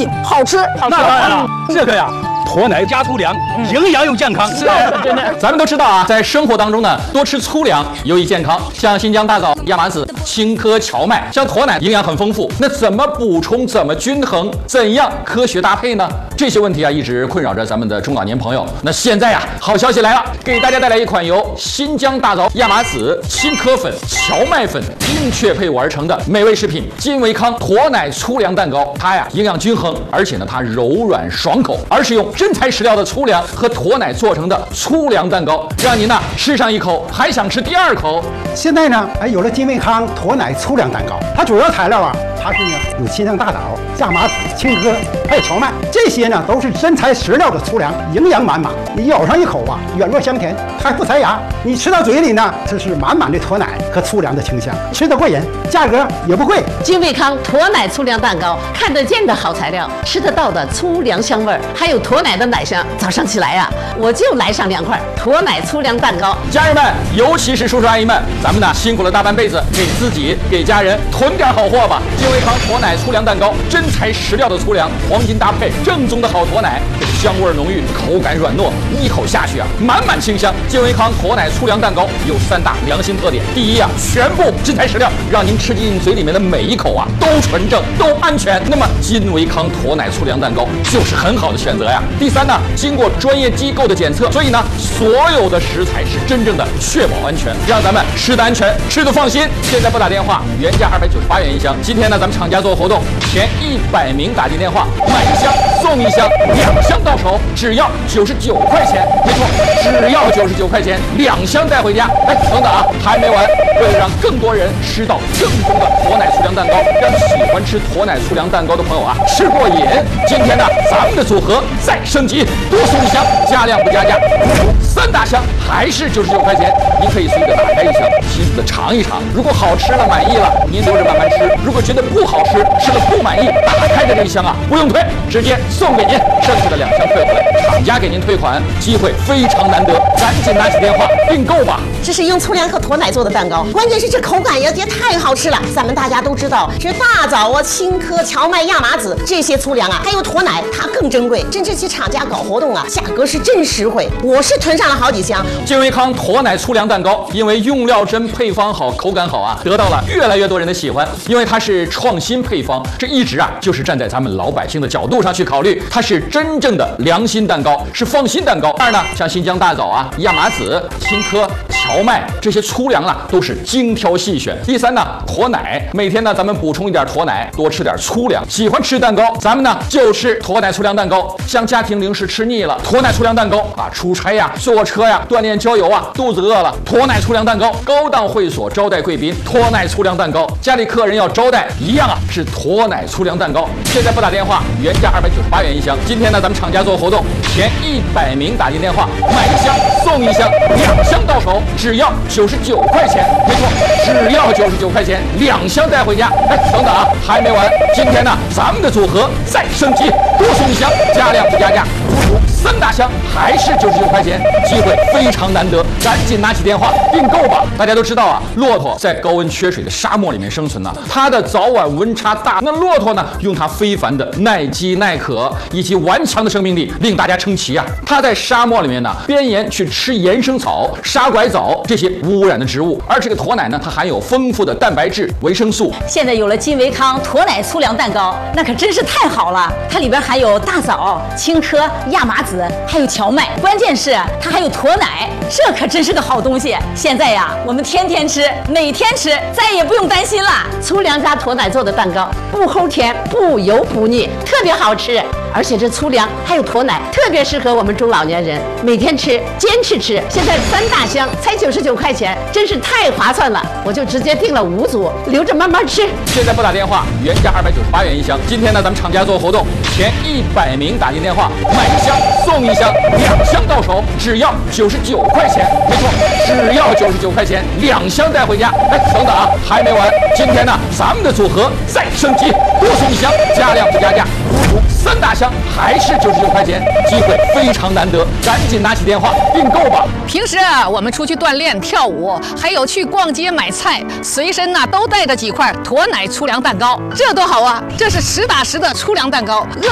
腻，好吃。 那当然了，这个呀。 驼奶加粗粮，营养又健康。 是真的。 咱们都知道啊，在生活当中呢，多吃粗粮有益健康。像新疆大枣、亚麻籽、青稞、荞麦，像驼奶营养很丰富。那怎么补充？怎么均衡？怎样科学搭配呢？这些问题啊，一直困扰着咱们的中老年朋友。那现在呀，好消息来了，给大家带来一款由新疆大枣、亚麻籽、青稞粉、荞麦粉精确配伍而成的美味食品——金维康驼奶粗粮蛋糕。它呀，营养均衡，而且呢，它柔软爽口，而是用真材实料的粗粮和驼奶做成的粗粮蛋糕，让您呢吃上一口还想吃第二口。 现在呢，有了金维康驼奶粗粮蛋糕，它主要材料啊，它是呢有新疆大枣、亚麻籽、青稞还有荞麦，这些呢都是真材实料的粗粮，营养满满。你咬上一口啊，软糯香甜，还不塞牙。你吃到嘴里呢，这是满满的驼奶和粗粮的清香，吃得过瘾，价格也不贵。 金维康驼奶粗粮蛋糕，看得见的好材料，吃得到的粗粮香味儿，还有驼奶的奶香。早上起来呀，我就来上2块驼奶粗粮蛋糕。 家人们，尤其是叔叔阿姨们，咱们呢辛苦了大半辈子，给自己给家人囤点好货吧。金维康驼奶粗粮蛋糕，真材实料的粗粮，黄金搭配，正宗的好驼奶，这个香味浓郁，口感软糯，一口下去啊，满满清香。金维康驼奶粗粮蛋糕有3大良心特点：第一啊，全部真材实料，让您吃进嘴里面的每一口啊都纯正、都安全。那么金维康驼奶粗粮蛋糕就是很好的选择呀。第3呢，经过专业机构的检测，所以呢，所有的食材是真正的确保安全，让咱们吃得安全，吃得放心。现在拨打电话，原价298元一箱。今天呢，咱们厂家做活动，前100名打进电话，买1箱送1箱，2箱到手只要99块钱。没错，只要99块钱，2箱带回家。哎，等等啊，还没完！为了让更多人吃到正宗的驼奶粗粮蛋糕，让喜欢吃驼奶粗粮蛋糕的朋友啊吃过瘾，今天呢，咱们的组合再升级，多送1箱，加量不加价，3大箱还是99块钱。您可以随着打开1箱，亲自的尝一尝。如果好吃了、满意了，您留着慢慢吃；如果觉得不好吃、吃了不满意，打开的这1箱啊，不用退，直接送给您，剩下的2箱退回来，厂家给您退款，机会非常难得，赶紧拿起电话订购吧。 这是用粗粮和驼奶做的蛋糕，关键是这口感也太好吃了。咱们大家都知道，这大枣啊、青稞、荞麦、亚麻籽这些粗粮啊，还有驼奶，它更珍贵。真这些厂家搞活动啊，价格是真实惠。我是囤上了好几箱。 金维康驼奶粗粮蛋糕，因为用料真、配方好、口感好啊，得到了越来越多人的喜欢。因为它是创新配方，这一直啊就是站在咱们老百姓的角度上去考虑，它是真正的良心蛋糕，是放心蛋糕。2呢，像新疆大枣啊、亚麻籽、青稞、荞麦这些粗粮啊，都是精挑细选。第3呢，驼奶，每天呢咱们补充一点驼奶，多吃点粗粮。喜欢吃蛋糕，咱们呢就吃驼奶粗粮蛋糕。像家庭零食吃腻了，驼奶粗粮蛋糕啊，出差呀、坐车呀、锻炼郊游啊，肚子饿了，驼奶粗粮蛋糕。高档会所招待贵宾，驼奶粗粮蛋糕。家里客人要招待，一样啊是驼奶粗粮蛋糕。现在拨打电话，原价298元一箱。今天呢，咱们厂家做活动，前100名打进电话，买1箱送1箱，2箱到手只要99块钱。没错，只要99块钱，2箱带回家。哎，等等啊，还没完！今天呢，咱们的组合再升级，多送1箱，加量不加价，3大箱还是99块钱，机会非常难得，赶紧拿起电话订购吧！大家都知道啊，骆驼在高温缺水的沙漠里面生存呢，它的早晚温差大，那骆驼呢，用它非凡的耐饥耐渴以及顽强的生命力，令大家称奇啊！它在沙漠里面呢，边沿去吃岩生草、沙拐枣这些无污染的植物，而这个驼奶呢，它含有丰富的蛋白质、维生素。 现在有了金维康驼奶粗粮蛋糕，那可真是太好了！它里边含有大枣、青稞、亚麻籽，还有荞麦，关键是它还有驼奶，这可真是个好东西。现在呀，我们天天吃，每天吃，再也不用担心了。 粗粮加驼奶做的蛋糕，不齁甜，不油不腻，特别好吃。而且这粗粮还有驼奶，特别适合我们中老年人每天吃，坚持吃。现在3大箱才99块钱，真是太划算了。我就直接订了5组，留着慢慢吃。 现在拨打电话，原价298元一箱。今天呢，咱们厂家做活动，前100名打进电话，买1箱送1箱，2箱到手只要99块钱。没错，只要99块钱，2箱带回家。哎，等等啊，还没完！今天呢，咱们的组合再升级，多送1箱，加量不加价，3大箱还是99块钱，机会非常难得，赶紧拿起电话订购吧！ 平时啊，我们出去锻炼、跳舞，还有去逛街买菜，随身都带着几块驼奶粗粮蛋糕，这多好啊！这是实打实的粗粮蛋糕。